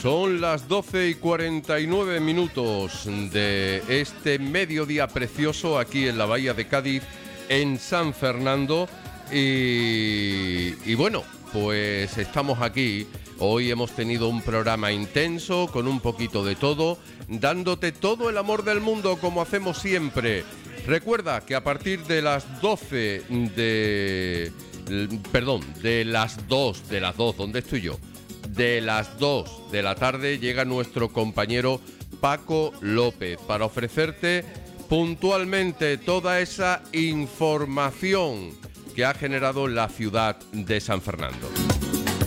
Son las 12:49 de este mediodía precioso aquí en la Bahía de Cádiz, en San Fernando. Y bueno, pues estamos aquí. Hoy hemos tenido un programa intenso, con un poquito de todo, dándote todo el amor del mundo, como hacemos siempre. Recuerda que a partir de las 2, ¿dónde estoy yo? De las 2 de la tarde llega nuestro compañero Paco López para ofrecerte puntualmente toda esa información que ha generado la ciudad de San Fernando.